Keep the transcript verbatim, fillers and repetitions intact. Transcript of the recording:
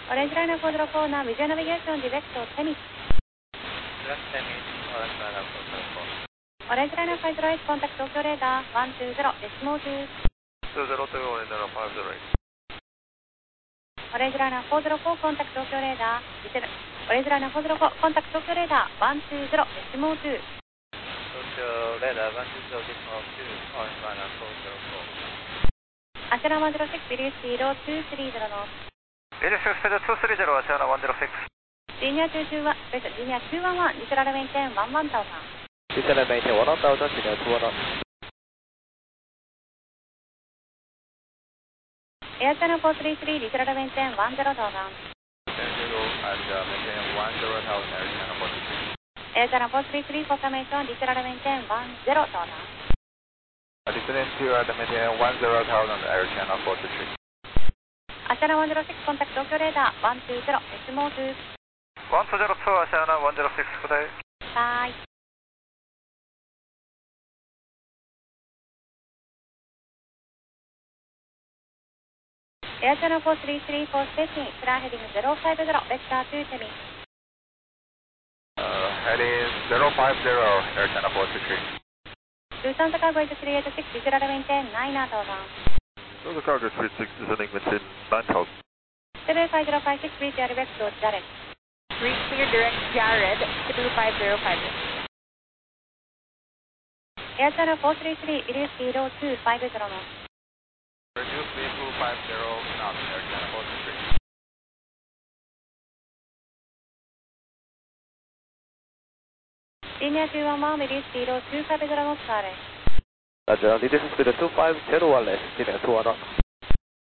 Orange Liner four zero four, now visual navigation, direct to Temis. Direct Temis, Orange Liner four zero four. Orange Liner five zero eight, contact Tokyo radar one two zero, decimal two. two zero two, Orange Liner five zero eight. Orange Liner four zero four, contact Tokyo radar, Orange Liner four zero four, contact Tokyo radar one two zero, decimal two. Tokyo radar one two zero, decimal two, Orange Liner four zero four. Ashana one zero six, release speed two three zero knots. Release speed two three zero, Ashana one zero six. Junior two two one, Junior two one one, Literal maintain one one thousand. Literal maintain one one thousand, Junior two one one. Air Channel four three three, Literal maintain one zero thousand. ten zero, and uh, maintain one zero thousand, Air Channel four three three. Air Channel four three three, confirmation, Literal maintain one zero thousand. Listening to uh, the maintain one zero thousand, Air Channel four three three. Ashana one zero six, contact Tokyo radar one two zero, decimal two. one two zero two, Ashana one zero six, good day. Bye. Air Channel four three three for station, fly heading zero five zero, vector two Temis. Uh, heading zero five zero, Air Channel four three three. Lufthansa Cargo three eight six, visual maintain nine thousand. Lufthansa Cargo three six, descending maintain nine thousand. seven five zero five six, reach direct to Jared. Reach clear direct Jared, two five zero five six. Air Channel four three three, release speed two five zero knots. Reduce speed two five zero knots, Air Channel four three three. Junior two one one, release speed two five zero knots, Charlie. Roger, release speed two five zero one less, Junior two one one.